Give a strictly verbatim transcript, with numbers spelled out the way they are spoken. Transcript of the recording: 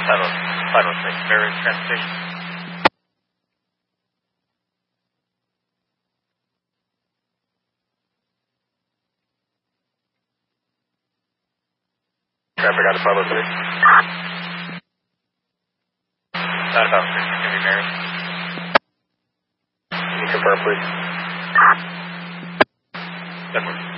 five oh six, Fairways Transportation. Traffic out of five oh six. Not about six, can be Mary. Can you confirm, please? Definitely.